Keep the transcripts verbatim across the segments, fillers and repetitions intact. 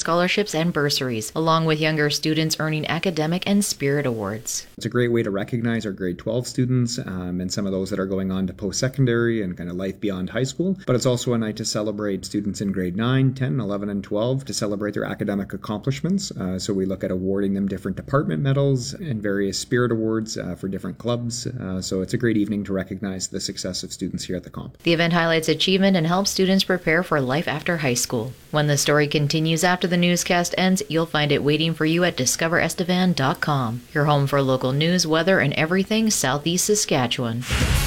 scholarships and bursaries, along with younger students earning academic and spirit awards. It's a great way to recognize our grade twelve students um, and some of those that are going on to post-secondary and kind of life beyond high school. But it's also a night to celebrate students in grade nine, ten, eleven, and twelve to celebrate their academic accomplishments. Uh, so we look at awarding them different department medals and various spirit awards uh, for different clubs. Uh, so it's a great evening to recognize the success of students here at the comp. The event highlights achievement and helps students prepare for life after high school. When the story continues after the newscast ends, you'll find it waiting for you at discover estevan dot com, your home for local news, weather, and everything Southeast Saskatchewan.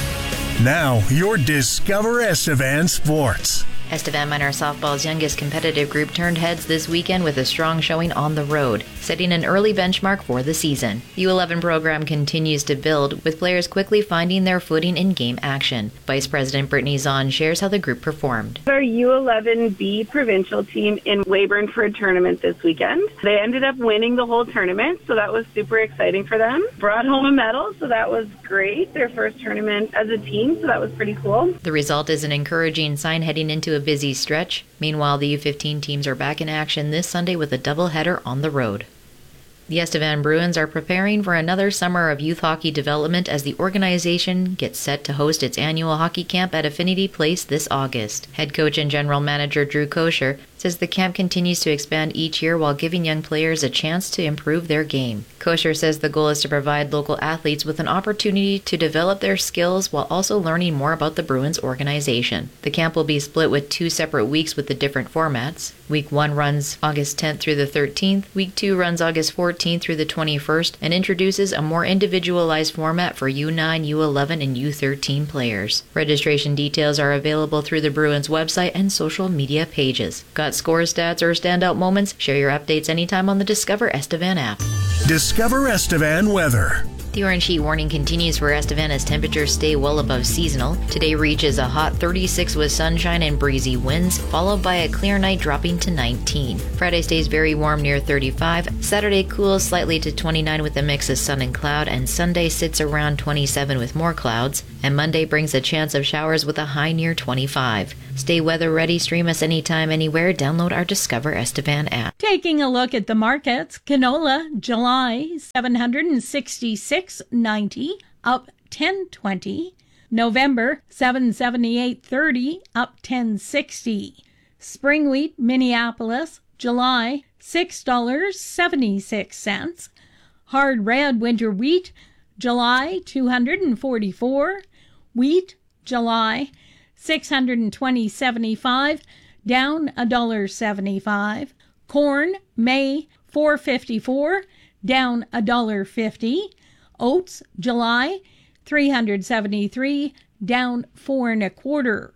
Now, your Discover Estevan Sports. Estevan Minor Softball's youngest competitive group turned heads this weekend with a strong showing on the road, setting an early benchmark for the season. The U eleven program continues to build, with players quickly finding their footing in game action. Vice President Brittany Zahn shares how the group performed. Our U eleven B provincial team in Weyburn for a tournament this weekend. They ended up winning the whole tournament, so that was super exciting for them. Brought home a medal, so that was great. Their first tournament as a team, so that was pretty cool. The result is an encouraging sign heading into a busy stretch. Meanwhile, the U fifteen teams are back in action this Sunday with a doubleheader on the road. The Estevan Bruins are preparing for another summer of youth hockey development as the organization gets set to host its annual hockey camp at Affinity Place this August. Head coach and general manager Drew Kosher says the camp continues to expand each year while giving young players a chance to improve their game. Kosher says the goal is to provide local athletes with an opportunity to develop their skills while also learning more about the Bruins organization. The camp will be split with two separate weeks with the different formats. Week one runs August tenth through the thirteenth, week two runs August fourteenth through the twenty-first, and introduces a more individualized format for U nine, U eleven, and U thirteen players. Registration details are available through the Bruins website and social media pages. Got score stats or standout moments? Share your updates anytime on the Discover Estevan app. Discover Estevan weather. The orange heat warning continues for Estevan as temperatures stay well above seasonal. Today reaches a hot thirty-six with sunshine and breezy winds, followed by a clear night dropping to nineteen. Friday stays very warm near thirty-five. Saturday cools slightly to twenty-nine with a mix of sun and cloud, and Sunday sits around twenty-seven with more clouds. And Monday brings a chance of showers with a high near twenty-five. Stay weather ready, stream us anytime, anywhere. Download our Discover Estevan app. Taking a look at the markets, canola, July, seven hundred sixty-six ninety, up ten twenty. November, seven seventy-eight thirty, up ten sixty. Spring wheat, Minneapolis, July, six dollars and seventy-six cents. Hard red winter wheat, July, two hundred forty-four. Wheat, July, six hundred twenty dollars and seventy-five cents, down one dollar and seventy-five cents. Corn, May, four fifty-four, down one dollar and fifty cents. Oats, July, three hundred seventy-three, down four and a quarter.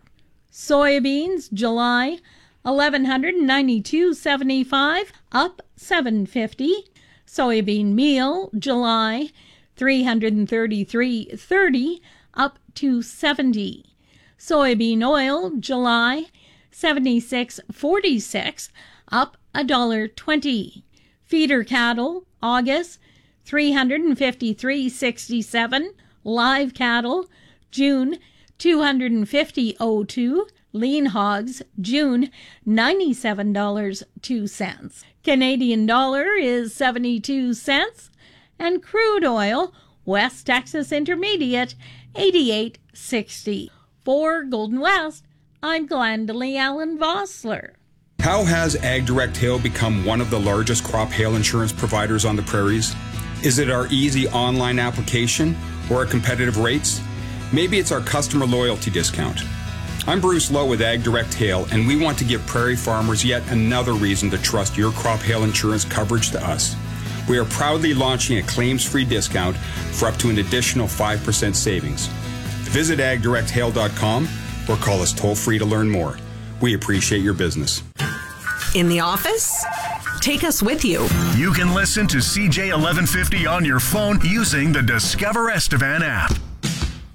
Soybeans, July, eleven ninety-two seventy-five, up seven fifty. Soybean meal, July, three hundred thirty-three thirty, up two seventy. Soybean oil, July, seventy-six forty-six, up one dollar and twenty. Feeder cattle, August, three hundred fifty-three sixty-seven. Live cattle, June, two hundred fifty oh two. Lean hogs, June, ninety-seven dollars and two cents. Canadian dollar is seventy-two cents. And crude oil, West Texas Intermediate, eighty-eight sixty. For Golden West, I'm Glendalee Allen Vossler. How has AgDirect Hail become one of the largest crop hail insurance providers on the prairies? Is it our easy online application or our competitive rates? Maybe it's our customer loyalty discount. I'm Bruce Lowe with AgDirect Hail, and we want to give prairie farmers yet another reason to trust your crop hail insurance coverage to us. We are proudly launching a claims-free discount for up to an additional five percent savings. Visit ag direct hail dot com or call us toll-free to learn more. We appreciate your business. In the office? Take us with you. You can listen to C J eleven fifty on your phone using the Discover Estevan app.